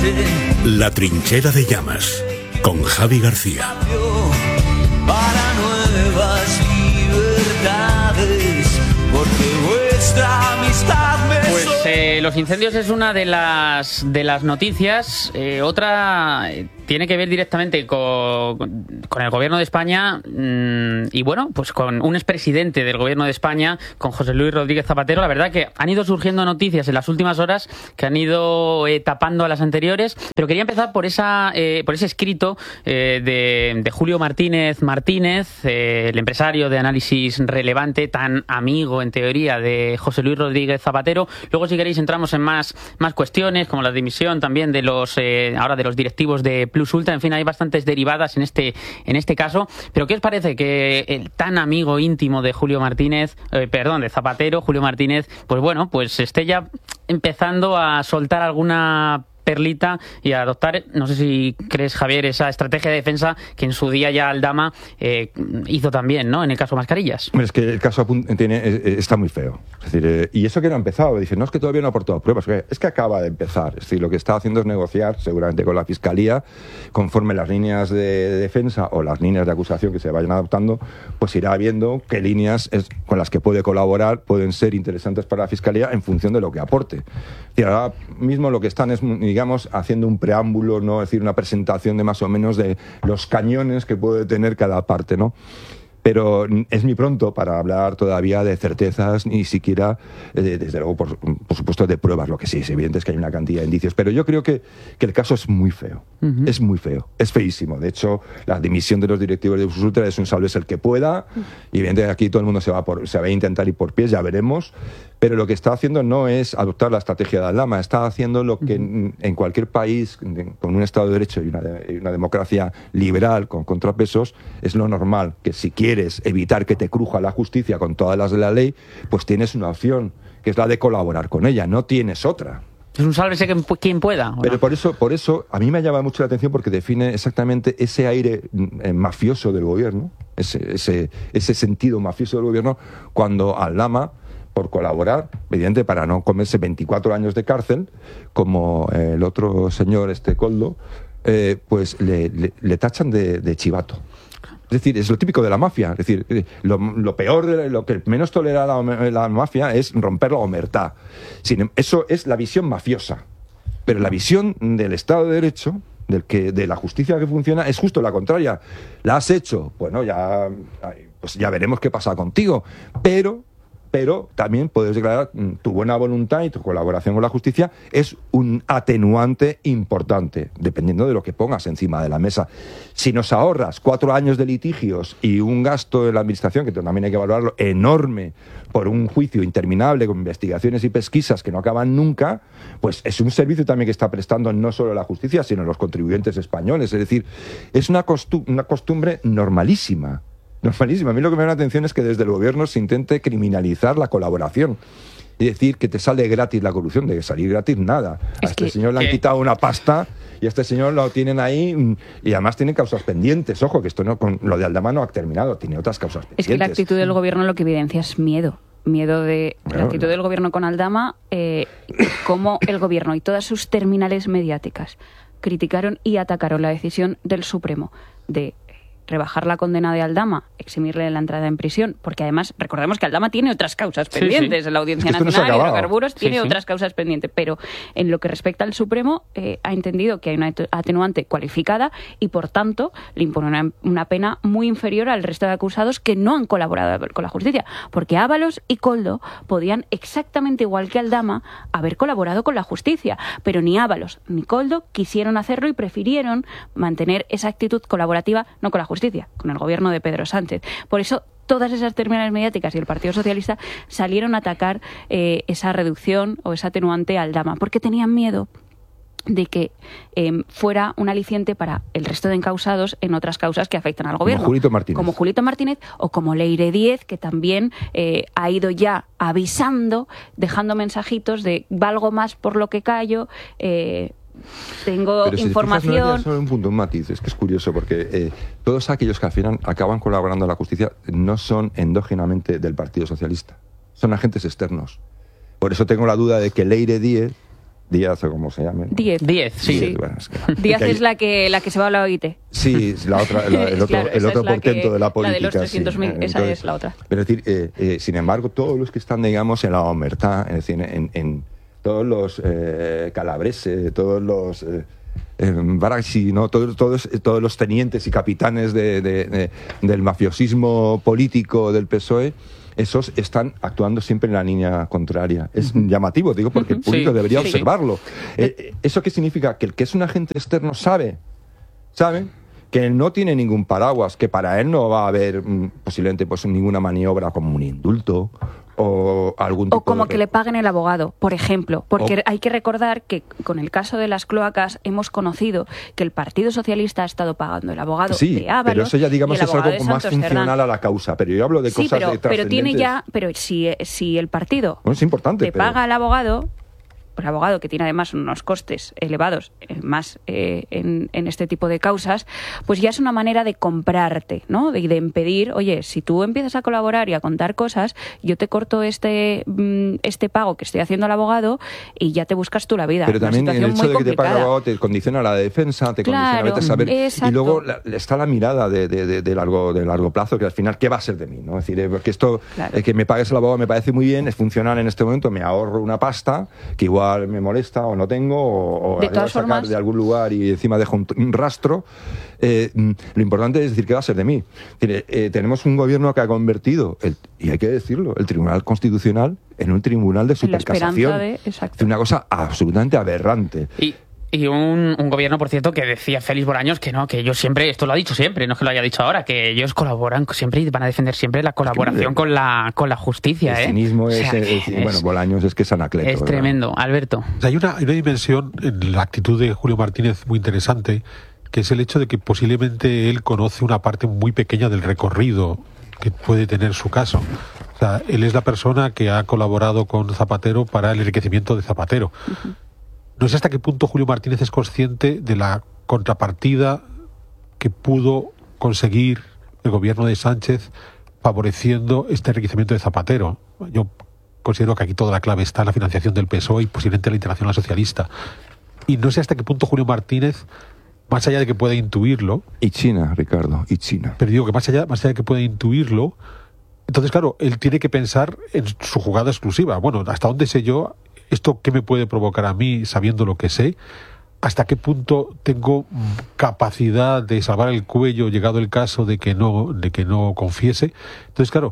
La trinchera de llamas, con Javi García. Para nuevas libertades, porque vuestra amistad me... Pues los incendios es una de las noticias. Otra tiene que ver directamente con el gobierno de España y bueno, pues con un expresidente del gobierno de España, con José Luis Rodríguez Zapatero. La verdad que han ido surgiendo noticias en las últimas horas que han ido tapando a las anteriores, pero quería empezar por ese escrito de Julio Martínez, el empresario de Análisis Relevante, tan amigo en teoría de José Luis Rodríguez Zapatero. Luego, si queréis, entramos en más cuestiones, como la dimisión también de los directivos de Plus Ultra. En fin, hay bastantes derivadas en este caso. Pero ¿qué os parece que el tan amigo íntimo de de Zapatero, Julio Martínez, pues bueno, pues esté ya empezando a soltar alguna perlita y a adoptar, no sé si crees, Javier, esa estrategia de defensa que en su día ya Aldama hizo también, ¿no?, en el caso Mascarillas? Es que el caso está muy feo. Es decir, y eso que no ha empezado. Dice, no, es que todavía no ha aportado pruebas. Es que acaba de empezar. Es decir, lo que está haciendo es negociar, seguramente con la Fiscalía, conforme las líneas de defensa o las líneas de acusación que se vayan adoptando, pues irá viendo qué líneas con las que puede colaborar pueden ser interesantes para la Fiscalía en función de lo que aporte. Es decir, ahora mismo lo que están es, digamos, haciendo un preámbulo, ¿no? Es decir, una presentación de más o menos de los cañones que puede tener cada parte, ¿no? Pero es muy pronto para hablar todavía de certezas, ni siquiera, desde luego, por supuesto, de pruebas. Lo que sí es evidente es que hay una cantidad de indicios. Pero yo creo que el caso es muy feo. Uh-huh. Es muy feo. Es feísimo. De hecho, la dimisión de los directivos de Plus Ultra es un sálvese el que pueda. Y evidentemente aquí todo el mundo se va a intentar ir por pies, ya veremos. Pero lo que está haciendo no es adoptar la estrategia de Aldama, está haciendo lo que en cualquier país con un Estado de Derecho y una democracia liberal con contrapesos es lo normal, que si quieres evitar que te cruja la justicia con todas las de la ley, pues tienes una opción, que es la de colaborar con ella, no tienes otra. Es un sálvese quien pueda. Pero por eso a mí me llama mucho la atención, porque define exactamente ese aire mafioso del gobierno, ese sentido mafioso del gobierno, cuando Aldama, por colaborar, evidente, para no comerse 24 años de cárcel, como el otro señor, Coldo, pues le tachan de chivato. Es decir, es lo típico de la mafia. Es decir, lo peor, lo que menos tolera la mafia es romper la omertá. Eso es la visión mafiosa. Pero la visión del Estado de Derecho, de la justicia que funciona, es justo la contraria. La has hecho, bueno, ya veremos qué pasa contigo. Pero también puedes declarar tu buena voluntad y tu colaboración con la justicia es un atenuante importante, dependiendo de lo que pongas encima de la mesa. Si nos ahorras 4 años de litigios y un gasto en la administración, que también hay que valorarlo, enorme, por un juicio interminable con investigaciones y pesquisas que no acaban nunca, pues es un servicio también que está prestando no solo la justicia, sino los contribuyentes españoles. Es decir, es una costumbre normalísima. Normalísimo. A mí lo que me da la atención es que desde el gobierno se intente criminalizar la colaboración. Y decir que te sale gratis la corrupción, de salir gratis nada. A este señor le han quitado una pasta y a este señor lo tienen ahí y además tiene causas pendientes. Ojo, que esto no, con lo de Aldama no ha terminado, tiene otras causas pendientes. Es que la actitud del gobierno lo que evidencia es miedo. La actitud del gobierno con Aldama, cómo el gobierno y todas sus terminales mediáticas criticaron y atacaron la decisión del Supremo de rebajar la condena de Aldama, eximirle la entrada en prisión, porque además recordemos que Aldama tiene otras causas pendientes en la Audiencia Nacional de Hidrocarburos, tiene otras causas pendientes, pero en lo que respecta al Supremo ha entendido que hay una atenuante cualificada y por tanto le impone una pena muy inferior al resto de acusados que no han colaborado con la justicia, porque Ábalos y Coldo podían exactamente igual que Aldama haber colaborado con la justicia, pero ni Ábalos ni Coldo quisieron hacerlo y prefirieron mantener esa actitud colaborativa, no con la justicia, con el gobierno de Pedro Sánchez. Por eso todas esas terminales mediáticas y el Partido Socialista salieron a atacar esa reducción o esa atenuante a Aldama, porque tenían miedo de que fuera un aliciente para el resto de encausados en otras causas que afectan al gobierno. Como Julito Martínez o como Leire Díez, que también ha ido ya avisando, dejando mensajitos de valgo más por lo que callo, tengo pero información. No solo un punto, un matiz, es que es curioso porque todos aquellos que al final acaban colaborando a la justicia no son endógenamente del Partido Socialista, son agentes externos. Por eso tengo la duda de que Leire Díez Díaz o como se llame, ¿no? Díez, sí. Díez, bueno, es que Díaz es la que se va a la OIT. Sí, la otra, el otro portento de la política. La de los 300.000, esa es la otra. Pero es decir, sin embargo, todos los que están, digamos, en la omertá, es decir, en todos los calabreses, todos los Barassi, ¿no? Todos los tenientes y capitanes del mafiosismo político del PSOE, esos están actuando siempre en la línea contraria. Es llamativo, digo, porque el público debería observarlo. ¿Eso qué significa? Que el que es un agente externo sabe que él no tiene ningún paraguas, que para él no va a haber posiblemente pues ninguna maniobra como un indulto o algún tipo o como que le paguen el abogado, por ejemplo, porque hay que recordar que con el caso de las cloacas hemos conocido que el Partido Socialista ha estado pagando el abogado de Ábalos, pero eso ya digamos es algo más funcional Cerdán. a la causa, pero yo hablo de cosas pero tiene ya, pero si el partido es importante, le paga al abogado, el abogado que tiene además unos costes elevados más en este tipo de causas, pues ya es una manera de comprarte, ¿no? De impedir, oye, si tú empiezas a colaborar y a contar cosas, yo te corto este pago que estoy haciendo al abogado y ya te buscas tú la vida. Pero también el hecho de que te pague el abogado te condiciona la defensa, te condiciona a saber. Exacto. Y luego está la mirada de largo plazo, que al final, ¿qué va a ser de mí? ¿No? Es decir, porque esto, que me pagues el abogado me parece muy bien, es funcional en este momento, me ahorro una pasta que igual me molesta o no tengo o de todas sacar formas, de algún lugar y encima dejo un rastro. Lo importante es decir qué va a ser de mí. Tenemos un gobierno que ha convertido, y hay que decirlo, el Tribunal Constitucional en un tribunal de supercasación. Es una cosa absolutamente aberrante. Y un gobierno, por cierto, que decía Félix Bolaños que no, que ellos siempre, esto lo ha dicho siempre, no es que lo haya dicho ahora, que ellos colaboran siempre y van a defender siempre la colaboración con la justicia. El cinismo bueno, Bolaños es que es Anacleto. Es tremendo, ¿verdad? Alberto. O sea, hay una dimensión en la actitud de Julio Martínez muy interesante, que es el hecho de que posiblemente él conoce una parte muy pequeña del recorrido que puede tener su caso. O sea, él es la persona que ha colaborado con Zapatero para el enriquecimiento de Zapatero. Uh-huh. No sé hasta qué punto Julio Martínez es consciente de la contrapartida que pudo conseguir el gobierno de Sánchez favoreciendo este enriquecimiento de Zapatero. Yo considero que aquí toda la clave está en la financiación del PSOE y posiblemente la Internacional Socialista. Y no sé hasta qué punto Julio Martínez, más allá de que pueda intuirlo... Y China, Ricardo, y China. Pero digo que más allá de que pueda intuirlo, entonces, claro, él tiene que pensar en su jugada exclusiva. Bueno, ¿hasta dónde sé yo esto qué me puede provocar a mí sabiendo lo que sé? ¿Hasta qué punto tengo capacidad de salvar el cuello llegado el caso de que no confiese? Entonces, claro,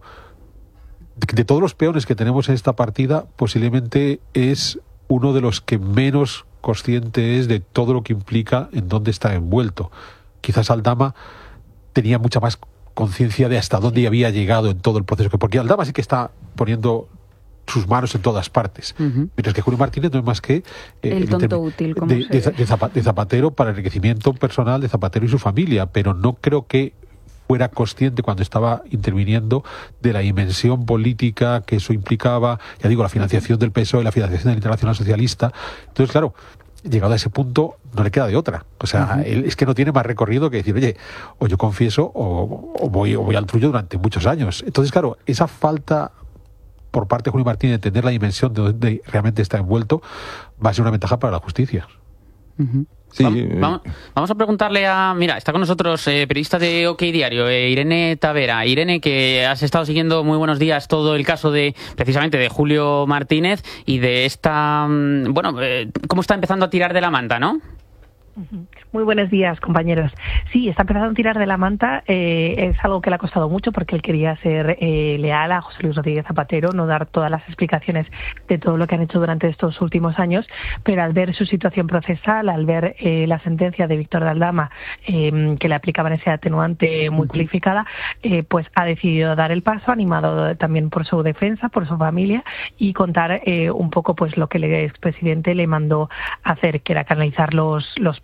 de todos los peones que tenemos en esta partida, posiblemente es uno de los que menos consciente es de todo lo que implica en dónde está envuelto. Quizás Aldama tenía mucha más conciencia de hasta dónde había llegado en todo el proceso, porque Aldama sí que está poniendo sus manos en todas partes. Uh-huh. Mientras que Julio Martínez no es más que el tonto útil, como de Zapatero para el enriquecimiento personal de Zapatero y su familia, pero no creo que fuera consciente cuando estaba interviniendo de la dimensión política que eso implicaba, ya digo, la financiación del PSOE, la financiación del Internacional Socialista. Entonces, claro, llegado a ese punto no le queda de otra. O sea, él es que no tiene más recorrido que decir, oye, o yo confieso o voy al trullo durante muchos años. Entonces, claro, esa falta por parte de Julio Martínez de entender la dimensión de donde realmente está envuelto va a ser una ventaja para la justicia. Uh-huh. Sí. Vamos a preguntarle mira, está con nosotros periodista de OK Diario, Irene Tavera. Irene, que has estado siguiendo, muy buenos días, todo el caso precisamente de Julio Martínez y de esta, cómo está empezando a tirar de la manta, ¿no? Muy buenos días, compañeros. Sí, está empezando a tirar de la manta. Es algo que le ha costado mucho porque él quería ser leal a José Luis Rodríguez Zapatero, no dar todas las explicaciones de todo lo que han hecho durante estos últimos años, pero al ver su situación procesal, al ver la sentencia de Víctor de Aldama, que le aplicaban ese atenuante muy cualificada, pues ha decidido dar el paso, animado también por su defensa, por su familia, y contar un poco pues lo que el expresidente le mandó hacer, que era canalizar los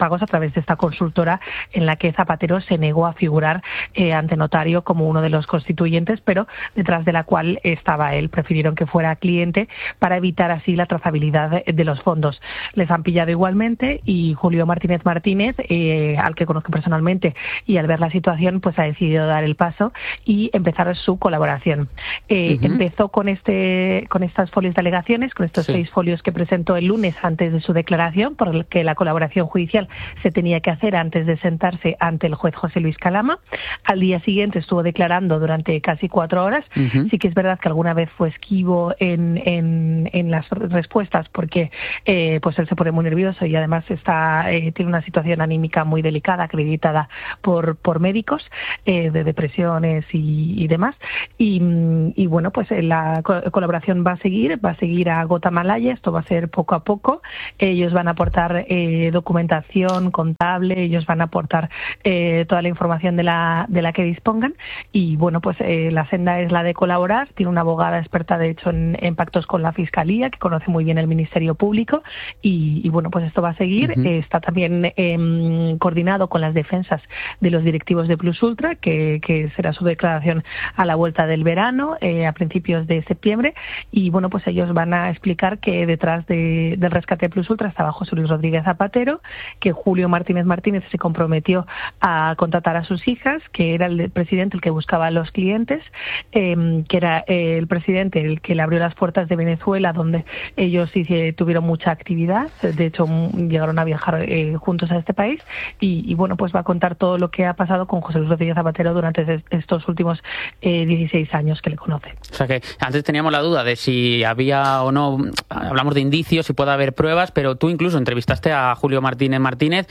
pagos a través de esta consultora en la que Zapatero se negó a figurar ante notario como uno de los constituyentes, pero detrás de la cual estaba él. Prefirieron que fuera cliente para evitar así la trazabilidad de los fondos. Les han pillado igualmente y Julio Martínez Martínez, al que conozco personalmente, y al ver la situación pues ha decidido dar el paso y empezar su colaboración. Empezó con estas folios de alegaciones, con estos 6 folios que presentó el lunes antes de su declaración, porque la colaboración judicial se tenía que hacer antes de sentarse ante el juez José Luis Calama. Al día siguiente estuvo declarando durante casi 4 horas. Sí que es verdad que alguna vez fue esquivo en las respuestas porque pues él se pone muy nervioso y además tiene una situación anímica muy delicada, acreditada por médicos, de depresiones y demás. Y bueno, pues la colaboración va a seguir a gota malaya. Esto va a ser poco a poco. Ellos van a aportar documentación contable, ellos van a aportar toda la información de la que dispongan y bueno, pues la senda es la de colaborar. Tiene una abogada experta de hecho en pactos con la Fiscalía, que conoce muy bien el Ministerio Público y bueno, pues esto va a seguir. Está también coordinado con las defensas de los directivos de Plus Ultra, que será su declaración a la vuelta del verano, a principios de septiembre, y bueno, pues ellos van a explicar que detrás del rescate de Plus Ultra estaba José Luis Rodríguez Zapatero, que Julio Martínez Martínez se comprometió a contratar a sus hijas, que era el presidente el que buscaba a los clientes, que era el presidente el que le abrió las puertas de Venezuela, donde ellos sí tuvieron mucha actividad. De hecho, llegaron a viajar juntos a este país y bueno, pues va a contar todo lo que ha pasado con José Luis Rodríguez Zapatero durante estos últimos 16 años que le conoce. O sea que antes teníamos la duda de si había o no, hablamos de indicios, si puede haber pruebas, pero tú incluso entrevistaste a Julio Martínez Martínez.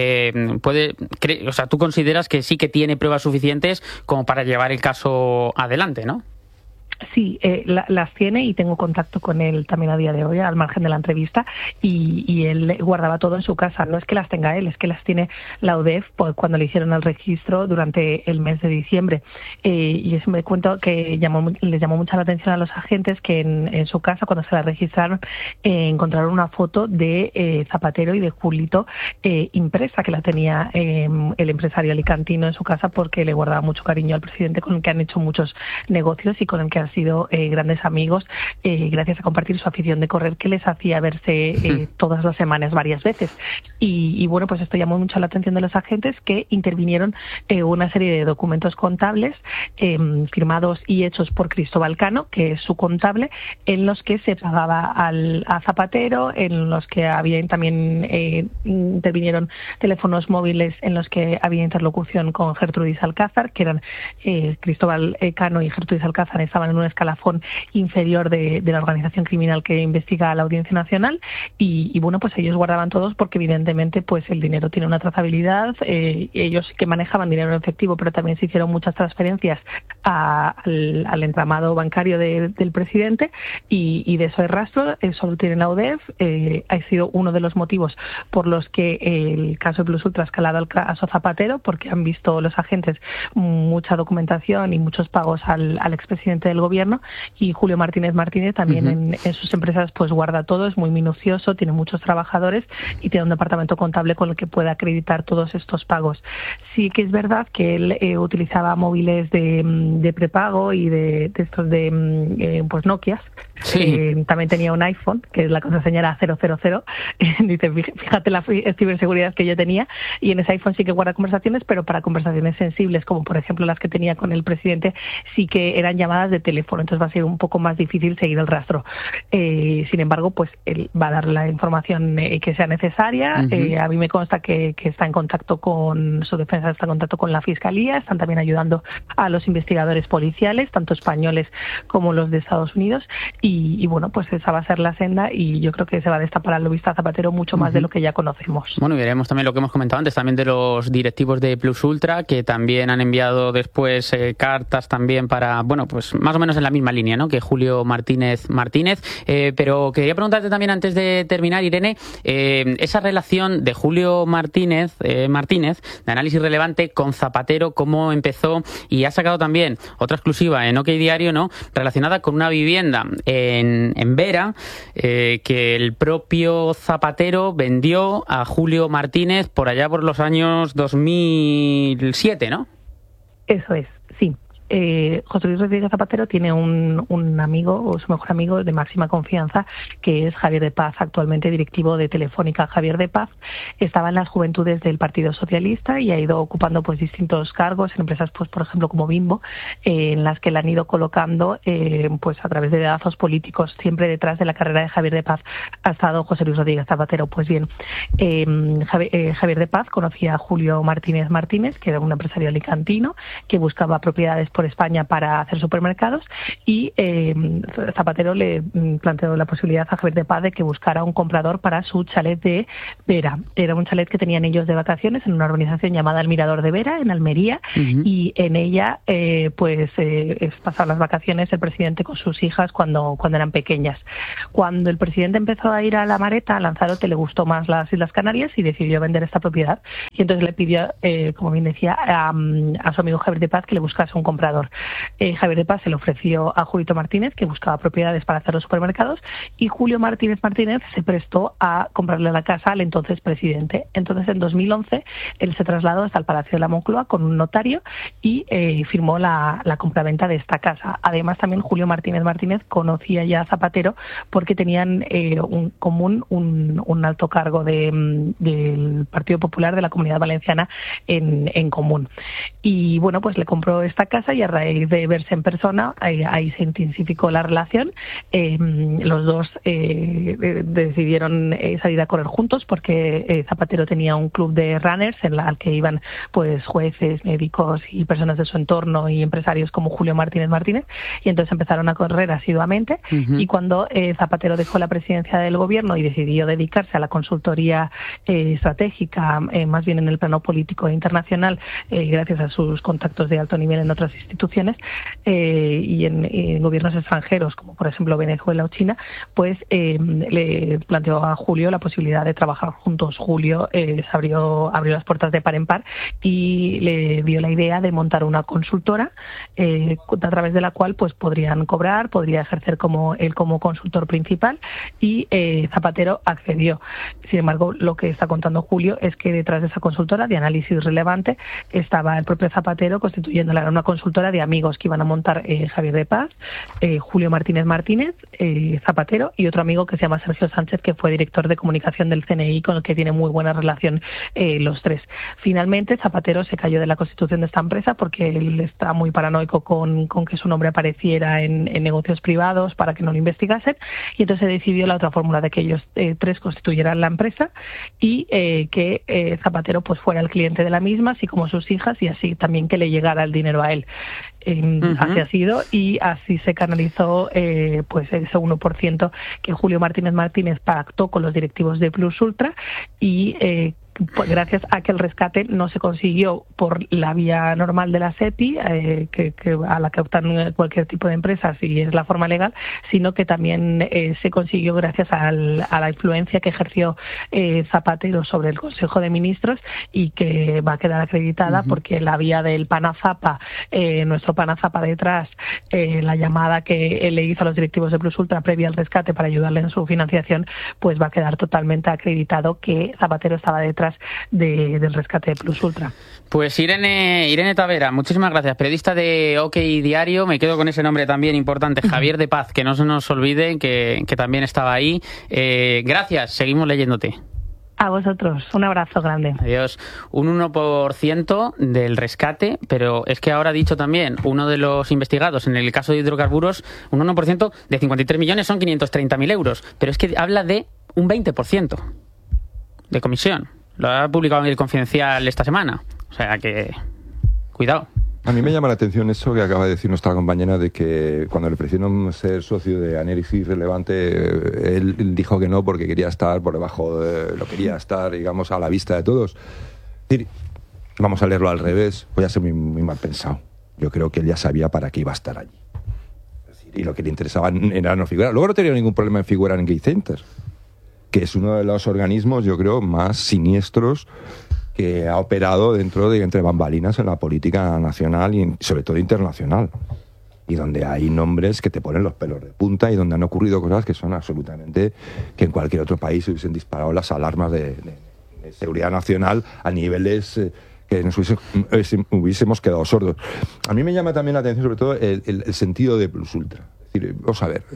O sea, tú consideras que sí que tiene pruebas suficientes como para llevar el caso adelante, ¿no? Sí, las tiene y tengo contacto con él también a día de hoy, al margen de la entrevista, y él guardaba todo en su casa. No es que las tenga él, es que las tiene la UDEF cuando le hicieron el registro durante el mes de diciembre. Y eso me cuento que les llamó mucha la atención a los agentes que en su casa, cuando se la registraron, encontraron una foto de Zapatero y de Julito impresa, que la tenía el empresario alicantino en su casa porque le guardaba mucho cariño al presidente, con el que han hecho muchos negocios y con el que han sido grandes amigos, gracias a compartir su afición de correr, que les hacía verse todas las semanas varias veces. Y bueno, pues esto llamó mucho la atención de los agentes, que intervinieron una serie de documentos contables firmados y hechos por Cristóbal Cano, que es su contable, en los que se pagaba a Zapatero, en los que también intervinieron teléfonos móviles en los que había interlocución con Gertrudis Alcázar, que eran Cristóbal Cano y Gertrudis Alcázar estaban en un escalafón inferior de la organización criminal que investiga a la Audiencia Nacional y bueno, pues ellos guardaban todos porque evidentemente pues el dinero tiene una trazabilidad. Ellos que manejaban dinero en efectivo, pero también se hicieron muchas transferencias al entramado bancario del presidente y de eso hay rastro. Eso lo tiene la UDEF. Ha sido uno de los motivos por los que el caso de Plus Ultra ha escalado al caso Zapatero, porque han visto los agentes mucha documentación y muchos pagos al expresidente del gobierno, y Julio Martínez Martínez también en sus empresas pues guarda todo, es muy minucioso, tiene muchos trabajadores y tiene un departamento contable con el que puede acreditar todos estos pagos. Sí que es verdad que él utilizaba móviles de prepago y de estos de pues Nokias. Sí. También tenía un iPhone, que la contraseña era 000. Dice, fíjate la ciberseguridad que yo tenía, y en ese iPhone sí que guarda conversaciones, pero para conversaciones sensibles, como por ejemplo las que tenía con el presidente, sí que eran llamadas de teléfono, entonces va a ser un poco más difícil seguir el rastro. Sin embargo, pues él va a dar la información que sea necesaria. A mí me consta que está en contacto con su defensa, está en contacto con la Fiscalía, están también ayudando a los investigadores policiales, tanto españoles como los de Estados Unidos, y bueno, pues esa va a ser la senda, y yo creo que se va a destapar al lobista Zapatero mucho más de lo que ya conocemos. Bueno, y veremos también lo que hemos comentado antes, también de los directivos de Plus Ultra, que también han enviado después cartas también para, bueno, pues más o menos en la misma línea, ¿no?, que Julio Martínez Martínez. Pero quería preguntarte también, antes de terminar, Irene, esa relación de Julio Martínez, de análisis relevante, con Zapatero, cómo empezó, y ha sacado también también otra exclusiva en OK Diario, ¿no? Relacionada con una vivienda en Vera que el propio Zapatero vendió a Julio Martínez por allá por los años 2007, ¿no? Eso es, sí. José Luis Rodríguez Zapatero tiene un amigo, o su mejor amigo de máxima confianza, que es Javier de Paz, actualmente directivo de Telefónica. Javier de Paz estaba en las juventudes del Partido Socialista y ha ido ocupando pues distintos cargos en empresas, pues por ejemplo como Bimbo, en las que le han ido colocando pues a través de dedazos políticos. Siempre detrás de la carrera de Javier de Paz ha estado José Luis Rodríguez Zapatero. Pues bien, Javier de Paz conocía a Julio Martínez Martínez, que era un empresario alicantino que buscaba propiedades por España para hacer supermercados, y Zapatero le planteó la posibilidad a Javier de Paz de que buscara un comprador para su chalet de Vera. Era un chalet que tenían ellos de vacaciones en una urbanización llamada El Mirador de Vera, en Almería, y en ella pasaban las vacaciones el presidente con sus hijas cuando eran pequeñas. Cuando el presidente empezó a ir a La Mareta, a Lanzarote, le gustó más las Islas Canarias y decidió vender esta propiedad, y entonces le pidió, como bien decía, a su amigo Javier de Paz que le buscase un comprador. Javier de Paz se le ofreció a Julio Martínez, que buscaba propiedades para hacer los supermercados, y Julio Martínez se prestó a comprarle la casa al entonces presidente. Entonces, en 2011, él se trasladó hasta el Palacio de la Moncloa con un notario y firmó la compraventa de esta casa. Además, también Julio Martínez conocía ya a Zapatero porque tenían un alto cargo del Partido Popular de la Comunidad Valenciana en común. Y bueno, pues le compró esta casa y a raíz de verse en persona, ahí se intensificó la relación. Los dos decidieron salir a correr juntos porque Zapatero tenía un club de runners al que iban pues jueces, médicos y personas de su entorno y empresarios como Julio Martínez, y entonces empezaron a correr asiduamente. Y cuando Zapatero dejó la presidencia del gobierno y decidió dedicarse a la consultoría estratégica, más bien en el plano político e internacional, gracias a sus contactos de alto nivel en otras instituciones y en gobiernos extranjeros, como por ejemplo Venezuela o China, pues le planteó a Julio la posibilidad de trabajar juntos. Julio abrió las puertas de par en par y le dio la idea de montar una consultora a través de la cual pues podría ejercer como consultor principal, y Zapatero accedió. Sin embargo, lo que está contando Julio es que detrás de esa consultora de análisis relevante estaba el propio Zapatero, constituyéndola una consultora de amigos que iban a montar Javier de Paz, Julio Martínez, Zapatero y otro amigo que se llama Sergio Sánchez, que fue director de comunicación del CNI, con el que tiene muy buena relación los tres. Finalmente, Zapatero se cayó de la constitución de esta empresa porque él está muy paranoico con que su nombre apareciera en negocios privados para que no lo investigasen, y entonces se decidió la otra fórmula de que ellos tres constituyeran la empresa y que Zapatero pues fuera el cliente de la misma, así como sus hijas, y así también que le llegara el dinero a él. Así ha sido, y así se canalizó pues ese 1% que Julio Martínez pactó con los directivos de Plus Ultra, y pues gracias a que el rescate no se consiguió por la vía normal de la SEPI, a la que optan cualquier tipo de empresas y es la forma legal, sino que también se consiguió gracias a la influencia que ejerció Zapatero sobre el Consejo de Ministros, y que va a quedar acreditada porque la vía del Panazapa, nuestro Panazapa detrás, la llamada que él le hizo a los directivos de Plus Ultra previa al rescate para ayudarle en su financiación, pues va a quedar totalmente acreditado que Zapatero estaba detrás del rescate de Plus Ultra. Pues Irene Tavera, muchísimas gracias, periodista de OK Diario. Me quedo con ese nombre también importante, Javier de Paz, que no se nos olvide que también estaba ahí. Gracias, seguimos leyéndote. A vosotros, un abrazo grande. Adiós. Un 1% del rescate, pero es que ahora ha dicho también uno de los investigados en el caso de hidrocarburos, un 1% de 53 millones son 530.000 euros, pero es que habla de un 20% de comisión. Lo ha publicado en el Confidencial esta semana. O sea que, cuidado. A mí me llama la atención eso que acaba de decir nuestra compañera, de que cuando le ofrecieron ser socio de Análisis Relevante, él dijo que no porque quería estar por debajo lo quería estar, digamos, a la vista de todos. Es decir, vamos a leerlo al revés, voy a ser muy mal pensado. Yo creo que él ya sabía para qué iba a estar allí. Es decir, y lo que le interesaba era no figurar. Luego no tenía ningún problema en figurar en Gay Center, que es uno de los organismos, yo creo, más siniestros que ha operado entre bambalinas en la política nacional y sobre todo internacional. Y donde hay nombres que te ponen los pelos de punta y donde han ocurrido cosas que son absolutamente, que en cualquier otro país hubiesen disparado las alarmas de seguridad nacional a niveles que nos hubiésemos quedado sordos. A mí me llama también la atención sobre todo el sentido de plus ultra. Es decir, vamos a ver,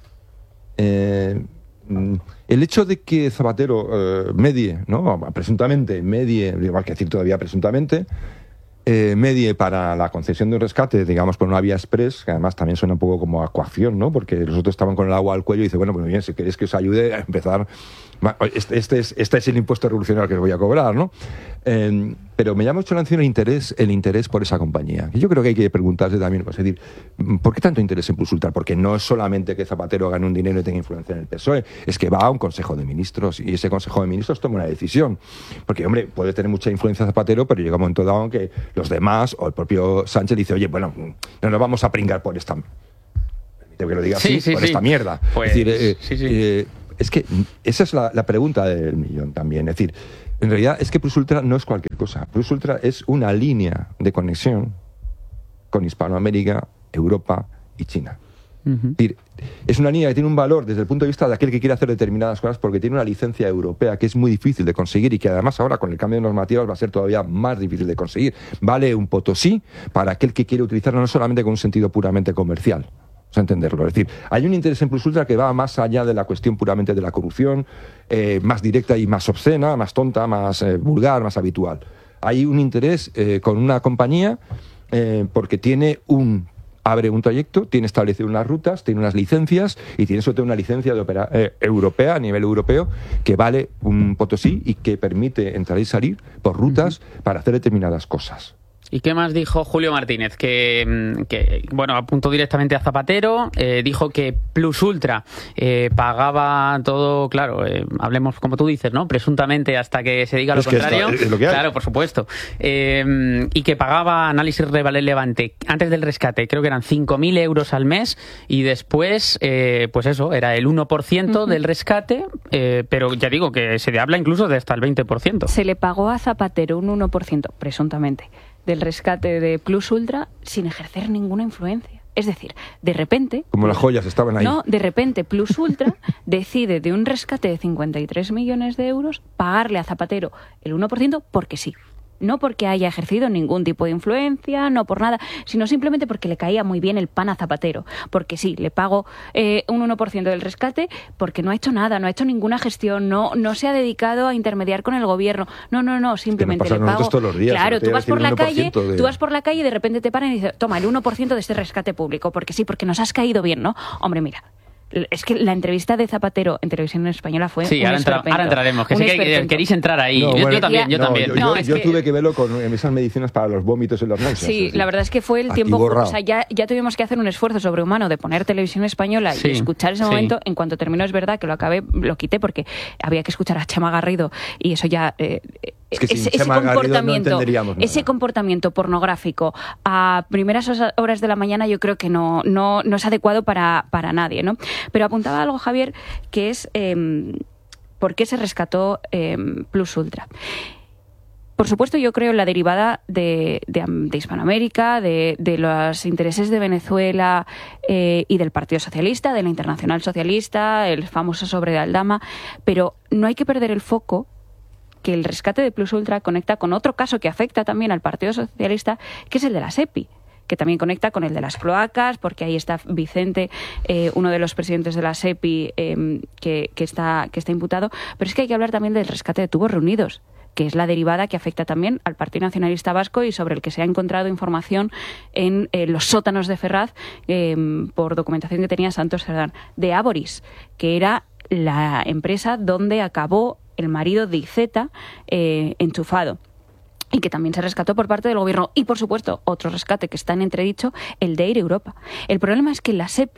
el hecho de que Zapatero presuntamente medie, igual que decir todavía presuntamente, medie para la concesión de un rescate, digamos, por una vía express, que además también suena un poco como a coacción, ¿no? Porque los otros estaban con el agua al cuello y dice, bueno, pues bien, si queréis que os ayude a empezar, este es el impuesto revolucionario que os voy a cobrar, ¿no? Pero me llama mucho la atención el interés por esa compañía. Y yo creo que hay que preguntarse también, pues, es decir, ¿por qué tanto interés en Plus Ultra? Porque no es solamente que Zapatero gane un dinero y tenga influencia en el PSOE, es que va a un Consejo de Ministros y ese Consejo de Ministros toma una decisión. Porque, hombre, puede tener mucha influencia Zapatero, pero llega un momento dado que los demás o el propio Sánchez dice, oye, bueno, no nos vamos a pringar por esta... Permíteme que lo diga así, por esta mierda. Pues, es decir, es que esa es la pregunta del millón también. Es decir, en realidad es que Plus Ultra no es cualquier cosa. Plus Ultra es una línea de conexión con Hispanoamérica, Europa y China. Es decir, es una línea que tiene un valor desde el punto de vista de aquel que quiere hacer determinadas cosas porque tiene una licencia europea que es muy difícil de conseguir y que además ahora con el cambio de normativas va a ser todavía más difícil de conseguir. Vale un Potosí para aquel que quiere utilizarlo no solamente con un sentido puramente comercial. Vamos a entenderlo. Es decir, hay un interés en Plus Ultra que va más allá de la cuestión puramente de la corrupción, más directa y más obscena, más tonta, más vulgar, más habitual. Hay un interés con una compañía porque abre un trayecto, tiene establecido unas rutas, tiene unas licencias y tiene sobre todo una licencia europea, a nivel europeo, que vale un Potosí y que permite entrar y salir por rutas para hacer determinadas cosas. ¿Y qué más dijo Julio Martínez? Que bueno, apuntó directamente a Zapatero, dijo que Plus Ultra pagaba todo, claro, hablemos como tú dices, ¿no? Presuntamente hasta que se diga lo contrario. Es lo que hay. Claro, por supuesto. Y que pagaba análisis relevante antes del rescate, creo que eran 5.000 euros al mes y después, pues eso, era el 1% del rescate, pero ya digo que se habla incluso de hasta el 20%. Se le pagó a Zapatero un 1%, presuntamente, del rescate de Plus Ultra sin ejercer ninguna influencia. Es decir, de repente... Como las joyas estaban ahí. No, de repente Plus Ultra decide de un rescate de 53 millones de euros pagarle a Zapatero el 1% porque sí. No porque haya ejercido ningún tipo de influencia, no por nada, sino simplemente porque le caía muy bien el pan a Zapatero. Porque sí, le pago un 1% del rescate porque no ha hecho nada, no ha hecho ninguna gestión, no se ha dedicado a intermediar con el gobierno. No, simplemente le pago. Todos los días, claro, tú vas por la calle y de repente te paran y dicen, toma, el 1% de este rescate público, porque sí, porque nos has caído bien, ¿no? Hombre, mira. Es que la entrevista de Zapatero en Televisión Española fue un esperpento. Ahora entraremos, que sé que queréis entrar ahí. No, yo también. Yo tuve que verlo con esas medicinas para los vómitos y las náuseas. Sí, la verdad es que fue el tiempo... O sea, ya tuvimos que hacer un esfuerzo sobrehumano de poner Televisión Española y escuchar ese momento. En cuanto terminó, es verdad que lo acabé, lo quité porque había que escuchar a Chema Garrido y eso ya... Es que sin Chema Garrido no entenderíamos nada. Ese comportamiento pornográfico a primeras horas de la mañana yo creo que no es adecuado para nadie, ¿no? Pero apuntaba algo, Javier, que es por qué se rescató Plus Ultra. Por supuesto, yo creo en la derivada de Hispanoamérica, de los intereses de Venezuela y del Partido Socialista, de la Internacional Socialista, el famoso sobre de Aldama, pero no hay que perder el foco que el rescate de Plus Ultra conecta con otro caso que afecta también al Partido Socialista, que es el de la SEPI, que también conecta con el de las cloacas, porque ahí está Vicente, uno de los presidentes de la SEPI, que está imputado. Pero es que hay que hablar también del rescate de tubos reunidos, que es la derivada que afecta también al Partido Nacionalista Vasco y sobre el que se ha encontrado información en los sótanos de Ferraz por documentación que tenía Santos Cerdán, de Áboris, que era la empresa donde acabó el marido de Iceta enchufado y que también se rescató por parte del gobierno. Y, por supuesto, otro rescate que está en entredicho, el de Air Europa. El problema es que la SEPI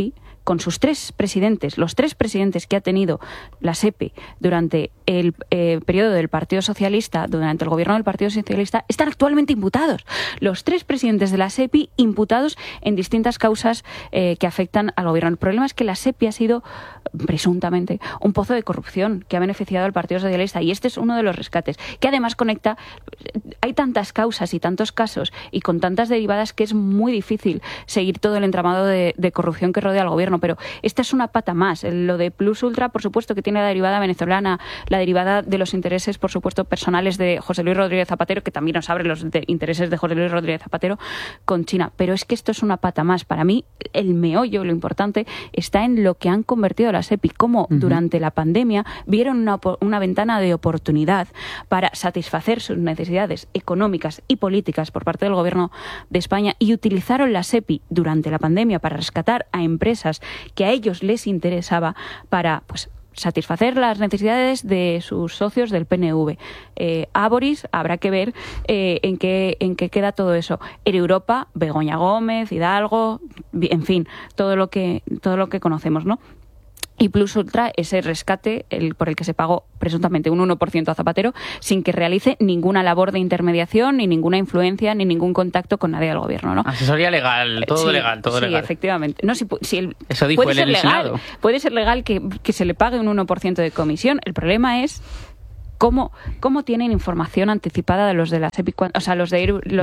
con sus 3 presidentes, los 3 presidentes que ha tenido la SEPI durante el periodo del Partido Socialista, durante el gobierno del Partido Socialista, están actualmente imputados. Los 3 presidentes de la SEPI imputados en distintas causas que afectan al gobierno. El problema es que la SEPI ha sido, presuntamente, un pozo de corrupción que ha beneficiado al Partido Socialista, y este es uno de los rescates, que además conecta. Hay tantas causas y tantos casos y con tantas derivadas que es muy difícil seguir todo el entramado de corrupción que rodea al gobierno, pero esta es una pata más. Lo de Plus Ultra, por supuesto, que tiene la derivada venezolana, la derivada de los intereses, por supuesto, personales de José Luis Rodríguez Zapatero, que también nos abre los intereses de José Luis Rodríguez Zapatero con China, pero es que esto es una pata más. Para mí, el meollo, lo importante, está en lo que han convertido la SEPI, cómo durante la pandemia vieron una ventana de oportunidad para satisfacer sus necesidades económicas y políticas por parte del gobierno de España, y utilizaron la SEPI durante la pandemia para rescatar a empresas que a ellos les interesaba para, pues, satisfacer las necesidades de sus socios del PNV. Áboris, habrá que ver en qué queda todo eso. En Europa, Begoña Gómez, Hidalgo, en fin, todo lo que conocemos, ¿no? Y Plus Ultra, ese rescate por el que se pagó presuntamente un 1% a Zapatero, sin que realice ninguna labor de intermediación, ni ninguna influencia, ni ningún contacto con nadie del gobierno, ¿no? Asesoría legal, todo legal, todo legal. Sí, efectivamente. No, eso dijo puede el legal, puede ser legal que se le pague un 1% de comisión. El problema es cómo tienen información anticipada de los de la SEPI, o sea, los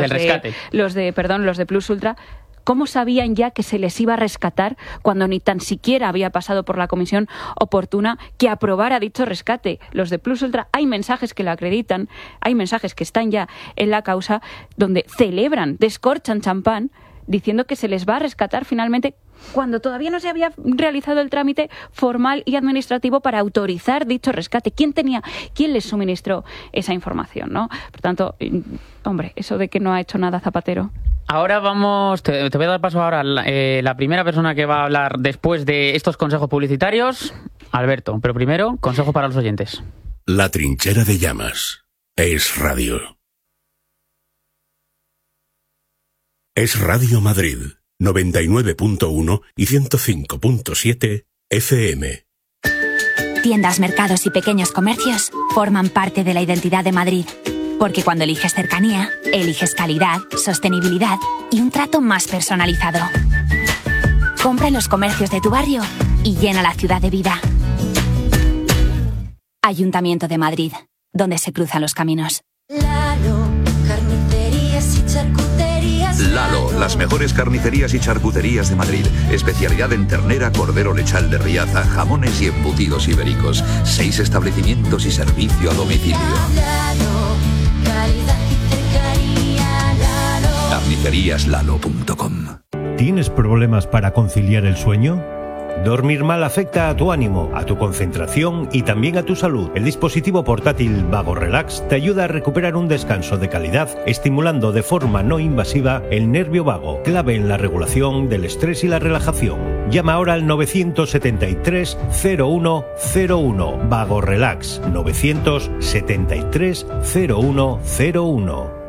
de Plus Ultra. ¿Cómo sabían ya que se les iba a rescatar cuando ni tan siquiera había pasado por la comisión oportuna que aprobara dicho rescate? Los de Plus Ultra, hay mensajes que lo acreditan, hay mensajes que están ya en la causa donde celebran, descorchan champán diciendo que se les va a rescatar finalmente cuando todavía no se había realizado el trámite formal y administrativo para autorizar dicho rescate. ¿Quién les suministró esa información, no? Por tanto, hombre, eso de que no ha hecho nada Zapatero. Ahora vamos, te voy a dar paso ahora a la primera persona que va a hablar después de estos consejos publicitarios, Alberto. Pero primero, consejo para los oyentes. La trinchera de llamas. Es Radio. Es Radio Madrid, 99.1 y 105.7 FM. Tiendas, mercados y pequeños comercios forman parte de la identidad de Madrid. Porque cuando eliges cercanía, eliges calidad, sostenibilidad y un trato más personalizado. Compra en los comercios de tu barrio y llena la ciudad de vida. Ayuntamiento de Madrid, donde se cruzan los caminos. Lalo, carnicerías y charcuterías. Lalo, las mejores carnicerías y charcuterías de Madrid. Especialidad en ternera, cordero lechal de Riaza, jamones y embutidos ibéricos. 6 establecimientos y servicio a domicilio. Carniceríaslalo.com. ¿Tienes problemas para conciliar el sueño? Dormir mal afecta a tu ánimo, a tu concentración y también a tu salud. El dispositivo portátil Vago Relax te ayuda a recuperar un descanso de calidad, estimulando de forma no invasiva el nervio vago, clave en la regulación del estrés y la relajación. Llama ahora al 973 0101. Vago Relax, 973 0101.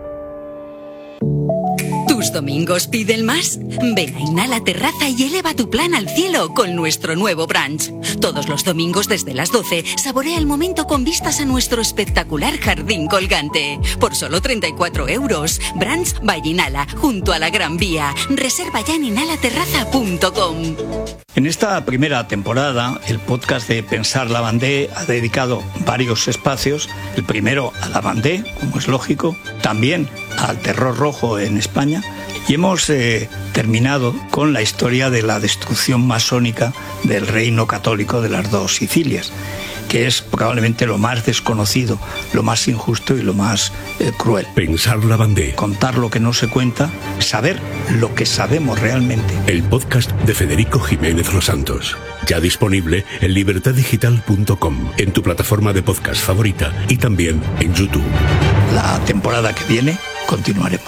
¿Tus domingos piden más? Ven a Inhala Terraza y eleva tu plan al cielo con nuestro nuevo brunch. Todos los domingos desde las 12, saborea el momento con vistas a nuestro espectacular jardín colgante. Por solo 34 €. Brunch by Inhala, junto a la Gran Vía. Reserva ya en inhalaterraza.com. En esta primera temporada, el podcast de Pensar Lavandé ha dedicado varios espacios. El primero a Lavandé, como es lógico, también al terror rojo en España, y hemos terminado con la historia de la destrucción masónica del reino católico de las dos Sicilias, que es probablemente lo más desconocido, lo más injusto y lo más cruel. Pensar Lavandé. Contar lo que no se cuenta, saber lo que sabemos realmente. El podcast de Federico Jiménez Los Santos. Ya disponible en libertaddigital.com, en tu plataforma de podcast favorita y también en YouTube. La temporada que viene continuaremos.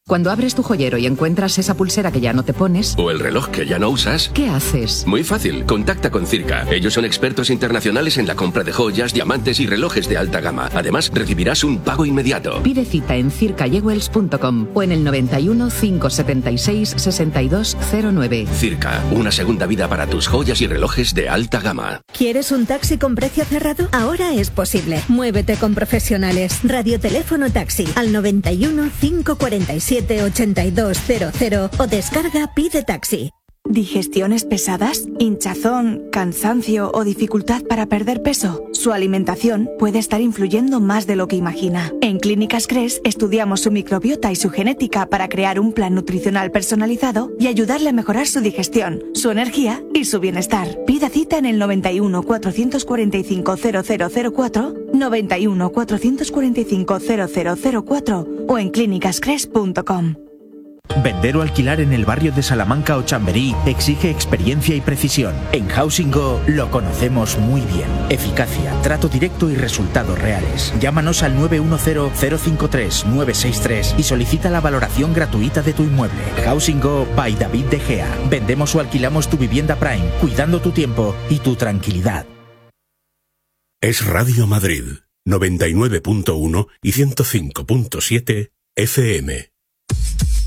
Cuando abres tu joyero y encuentras esa pulsera que ya no te pones... O el reloj que ya no usas... ¿Qué haces? Muy fácil, contacta con Circa. Ellos son expertos internacionales en la compra de joyas, diamantes y relojes de alta gama. Además, recibirás un pago inmediato. Pide cita en circayewells.com o en el 91 576 6209. Circa, una segunda vida para tus joyas y relojes de alta gama. ¿Quieres un taxi con precio cerrado? Ahora es posible. Muévete con profesionales. Radioteléfono taxi al 91 547 8200 o descarga Pide Taxi. ¿Digestiones pesadas? ¿Hinchazón, cansancio o dificultad para perder peso? Su alimentación puede estar influyendo más de lo que imagina. En Clínicas Cres estudiamos su microbiota y su genética para crear un plan nutricional personalizado y ayudarle a mejorar su digestión, su energía y su bienestar. Pida cita en el 91 445 0004, 91 445 0004 o en clínicascres.com. Vender o alquilar en el barrio de Salamanca o Chamberí exige experiencia y precisión. En Housing Go lo conocemos muy bien. Eficacia, trato directo y resultados reales. Llámanos al 910-053-963 y solicita la valoración gratuita de tu inmueble. Housing Go by David De Gea. Vendemos o alquilamos tu vivienda Prime, cuidando tu tiempo y tu tranquilidad. Es Radio Madrid, 99.1 y 105.7 FM.